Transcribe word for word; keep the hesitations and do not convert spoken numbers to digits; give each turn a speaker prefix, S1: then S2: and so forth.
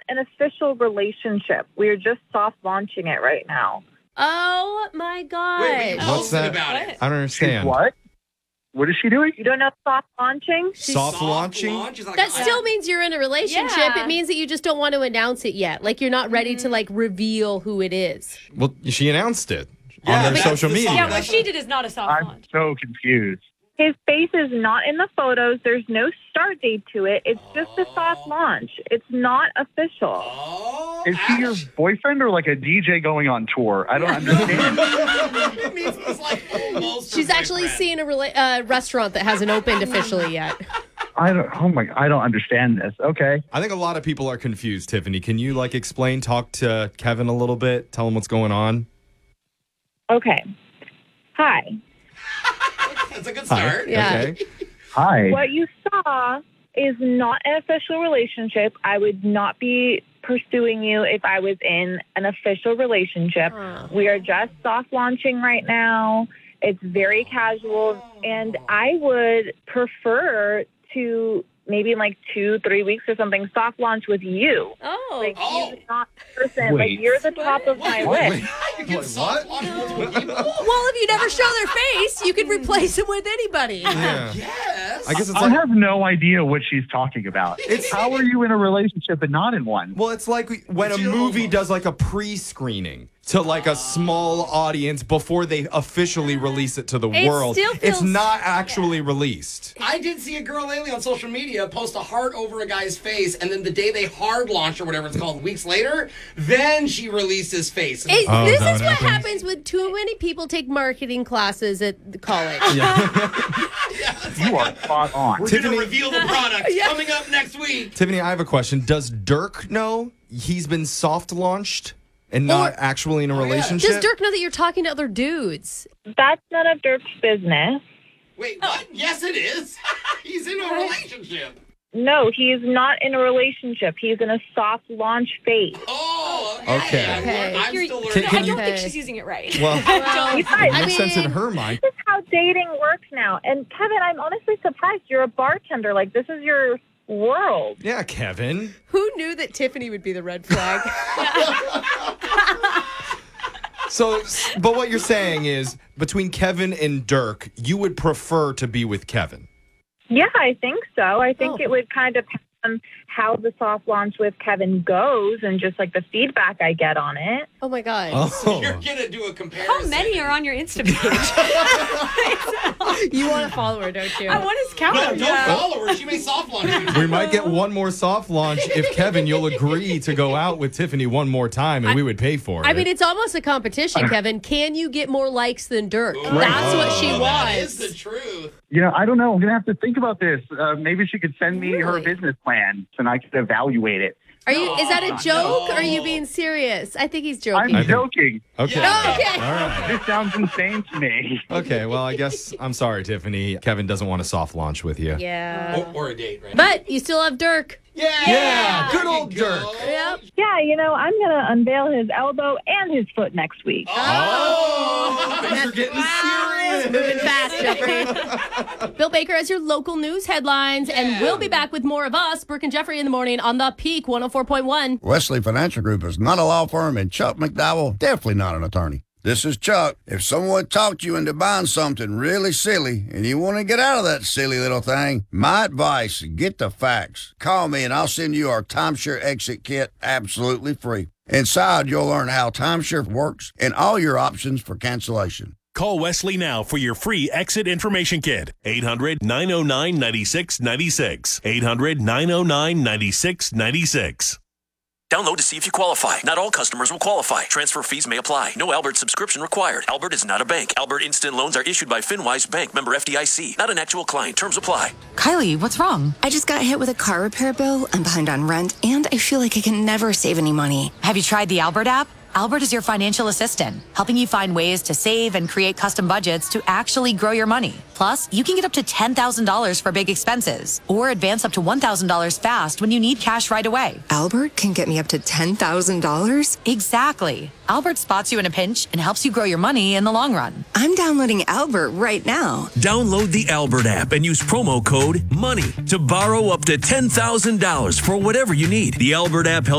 S1: an official relationship. We're just soft launching it right now.
S2: Oh, my God.
S3: Wait, wait,
S4: What's that?
S3: about it?
S4: I don't understand.
S5: What? What is she doing?
S1: You don't know soft launching?
S4: Soft,
S3: Soft
S4: launching?
S3: launch is like
S2: That
S3: a-
S2: still means you're in a relationship.
S6: Yeah.
S2: It means that you just don't want to announce it yet. Like, you're not ready to, like, reveal who it is.
S4: Well, she announced it
S3: Yeah,
S4: on her
S3: that's
S4: social
S3: the
S4: media.
S3: song.
S6: Yeah, what she did is not a soft
S5: I'm
S6: launch.
S5: so confused.
S1: His face is not in the photos. There's no start date to it. It's just a soft launch. It's not official.
S3: Oh,
S5: Is he your
S3: Ash-
S5: boyfriend or like a D J going on tour? I don't understand.
S3: It means it's like almost her
S2: She's actually
S3: boyfriend.
S2: seeing a rela- uh, restaurant that hasn't opened officially yet.
S5: I don't. Oh my! I don't understand this. Okay.
S4: I think a lot of people are confused, Tiffany. Can you, like, explain, talk to Kevin a little bit, tell him what's going on?
S1: Okay. Hi.
S3: That's a good start.
S2: Yeah.
S4: Okay.
S5: Hi.
S1: What you saw is not an official relationship. I would not be pursuing you if I was in an official relationship.
S2: Huh.
S1: We are just soft launching right now. It's very casual, and I would prefer to maybe in like two, three weeks or something soft launch with you.
S2: Oh.
S1: Like
S3: Oh.
S1: you're not the person.
S5: Wait.
S1: Like you're the top of my
S3: Wait,
S1: list.
S3: You can
S4: Wait,
S3: soft
S4: what?
S3: launch multiple people?
S2: Well, if you never show their face, you could replace them with anybody.
S4: Yeah.
S3: Yes.
S4: I guess it's
S5: I
S4: like,
S5: have no idea what she's talking about.
S4: It's-
S5: How are you in a relationship and not in one?
S4: well, it's like when a
S3: Jill.
S4: movie does like a pre-screening to like a small audience before they officially release it to the
S2: It
S4: world.
S2: still
S4: It's
S2: feels-
S4: not actually released.
S3: I did see a girl lately on social media post a heart over a guy's face, and then the day they hard launch or whatever it's called, weeks later, then she released his face.
S2: It,
S4: Oh,
S2: this
S4: is that
S2: is
S4: what
S2: what
S4: happens?
S2: happens when too many people take marketing classes at the college.
S5: You are spot on.
S3: We're
S4: Tiffany-
S3: going to reveal the product coming up next week.
S4: Tiffany, I have a question. Does Dirk know he's been soft launched and not
S2: Or-
S4: actually in a
S3: Oh, yeah.
S4: relationship?
S2: Does Dirk know that you're talking to other dudes?
S1: That's none of Dirk's business.
S3: Wait, what? Yes, it is. He's in a relationship.
S1: No, he's not in a relationship. He's in a soft launch phase.
S3: Oh,
S4: Okay.
S3: okay.
S2: Okay.
S3: I'm
S6: You're-
S3: still
S4: Can-
S3: learning.
S4: can
S6: I don't
S2: you-
S6: think she's using it right.
S4: Well,
S1: You guys,
S4: it
S2: I
S4: makes sense in
S2: mean-
S4: her mind.
S1: this is how dating works now. And Kevin, I'm honestly surprised. You're a bartender. Like, this is your world.
S4: Yeah, Kevin.
S2: Who knew that Tiffany would be the red flag?
S4: So, but what you're saying is between Kevin and Dirk, you would prefer to be with Kevin.
S1: Yeah, I think so. I think
S2: Oh.
S1: it would kind of depend on how the soft launch with Kevin goes and just like the feedback I get on it.
S2: Oh my God.
S4: Oh.
S3: You're going to do a comparison.
S6: How many are on your Insta page?
S2: You want to follow her, don't you?
S6: I want his count.
S3: No, don't follow her. She may soft launch you.
S4: We might get one more soft launch if, Kevin, you'll agree to go out with Tiffany one more time and we would pay for it.
S2: I mean, it's almost a competition, Kevin. Can you get more likes than Dirk? That's what she
S3: Oh, That is
S2: wants.
S3: the truth.
S5: You know, I don't know. I'm gonna have to think about this. Uh, maybe she could send me her
S2: Really?
S5: business plan and I could evaluate it.
S2: Are you? Is that a joke?
S3: No.
S2: Or are you being serious? I think he's
S5: I'm
S2: joking.
S4: think-
S5: joking.
S4: okay.
S3: Yeah.
S2: Okay.
S4: All right.
S5: This sounds insane to me.
S4: Okay, well, I guess I'm sorry, Tiffany. Kevin doesn't want a soft launch with you.
S2: Yeah.
S3: Or, or a date, right?
S2: But you still have Dirk.
S3: yeah,
S4: Yeah, good
S3: there you
S4: old
S3: go.
S4: Dirk.
S2: Yep.
S1: Yeah, you know, I'm going to unveil his elbow and his foot next week.
S3: Oh,
S4: Things are getting serious.
S2: Moving fast, Jeffrey. Bill Baker has your local news headlines, and we'll be back with more of us, Brooke and Jeffrey, in the morning on the Peak one oh four point one.
S7: Wesley Financial Group is not a law firm, and Chuck McDowell definitely not an attorney. This is Chuck. If someone talked you into buying something really silly and you want to get out of that silly little thing, my advice, get the facts. Call me and I'll send you our timeshare exit kit absolutely free. Inside, you'll learn how timeshare works and all your options for cancellation.
S8: Call Wesley now for your free exit information kit. eight hundred, nine oh nine, nine six nine six. eight hundred, nine oh nine, nine six nine six.
S9: Download to see if you qualify. Not all customers will qualify. Transfer fees may apply. No Albert subscription required. Albert is not a bank. Albert Instant Loans are issued by FinWise Bank, member F D I C. Not an actual client. Terms apply.
S10: Kylie, what's wrong? I just got hit with a car repair bill. I'm behind on rent, and I feel like I can never save any money.
S11: Have you tried the Albert app? Albert is your financial assistant, helping you find ways to save and create custom budgets to actually grow your money. Plus, you can get up to ten thousand dollars for big expenses or advance up to one thousand dollars fast when you need cash right away.
S10: Albert can get me up to ten thousand dollars?
S11: Exactly. Albert spots you in a pinch and helps you grow your money in the long run.
S10: I'm downloading Albert right now.
S9: Download the Albert app and use promo code MONEY to borrow up to ten thousand dollars for whatever you need. The Albert app helps